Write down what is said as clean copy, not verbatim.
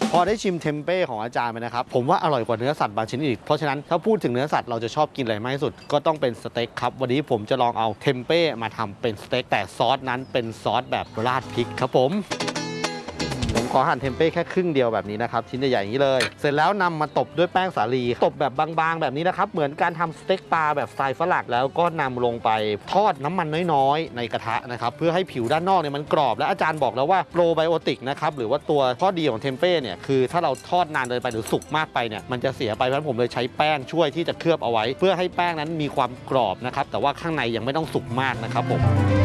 พอได้ชิมเทมเป้ของอาจารย์ไปนะครับผมว่าอร่อยกว่าเนื้อสัตว์บางชนิดอีกเพราะฉะนั้นถ้าพูดถึงเนื้อสัตว์เราจะชอบกินอะไรมากที่สุดก็ต้องเป็นสเต็กครับวันนี้ผมจะลองเอาเทมเป้มาทำเป็นสเต็กแต่ซอสนั้นเป็นซอสแบบราดพริกครับผมขอหั่นเทมเป้แค่ครึ่งเดียวแบบนี้นะครับชิ้นใหญ่ๆอย่างนี้เลยเสร็จแล้วนำมาตบด้วยแป้งสาลีตบแบบบางๆแบบนี้นะครับเหมือนการทำสเต็กปลาแบบสไตล์ฝรั่งแล้วก็นำลงไปทอดน้ำมันน้อยๆในกระทะนะครับเพื่อให้ผิวด้านนอกเนี่ยมันกรอบและอาจารย์บอกแล้วว่าโปรไบโอติกนะครับหรือว่าตัวข้อดีของเทมเป้เนี่ยคือถ้าเราทอดนานเกินไปหรือสุกมากไปเนี่ยมันจะเสียไปเพราะฉะนั้นผมเลยใช้แป้งช่วยที่จะเคลือบเอาไว้เพื่อให้แป้งนั้นมีความกรอบนะครับแต่ว่าข้างในยังไม่ต้องสุกมากนะครับผม